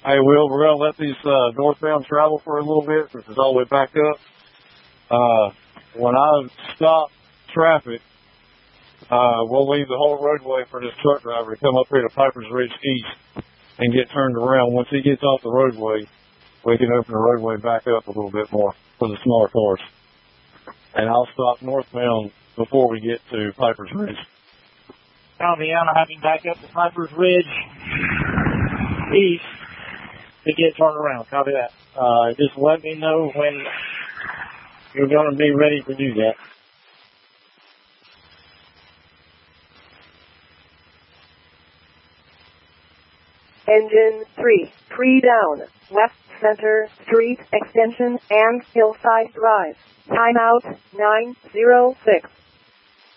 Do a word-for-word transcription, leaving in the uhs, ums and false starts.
Hey, Will, we're going to let these uh, northbound travel for a little bit since it's all the way back up. Uh, when I stop traffic, uh, we'll leave the whole roadway for this truck driver to come up here to Piper's Ridge East and get turned around. Once he gets off the roadway, we can open the roadway back up a little bit more for the smaller cars. And I'll stop northbound before we get to Piper's Ridge. Copy, I'll have him back up to Piper's Ridge East to get turned around. Copy that. Uh, just let me know when you're going to be ready to do that. Engine three, pre-down, West Center Street Extension and Hillside Drive. Timeout nine zero six.